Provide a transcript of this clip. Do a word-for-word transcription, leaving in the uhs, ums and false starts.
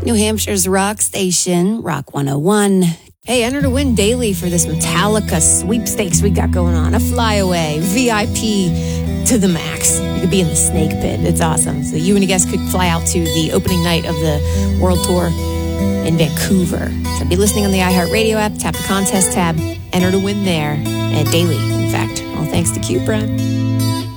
New Hampshire's rock station, Rock one oh one. Hey, enter to win daily for this Metallica sweepstakes we got going on. A flyaway, V I P to the max. You could be in the snake pit. It's awesome. So you and your guests could fly out to the opening night of the World Tour in Vancouver. So be listening on the iHeartRadio app, tap the contest tab, enter to win there, and daily, in fact. All thanks to Cupra.